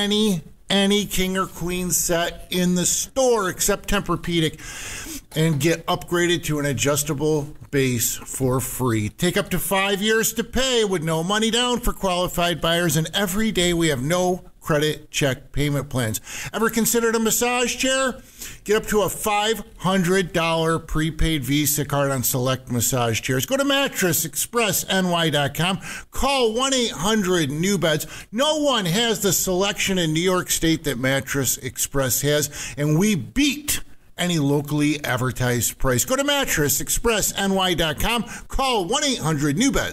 any king or queen set in the store except Tempur-Pedic and get upgraded to an adjustable base for free. Take up to 5 years to pay with no money down for qualified buyers, and every day we have no credit check payment plans. Ever considered a massage chair? Get up to a $500 prepaid Visa card on select massage chairs. Go to MattressExpressNY.com. Call 1-800-NEW-BEDS. No one has the selection in New York State that Mattress Express has, and we beat any locally advertised price. Go to MattressExpressNY.com. Call 1-800-NEW-BEDS.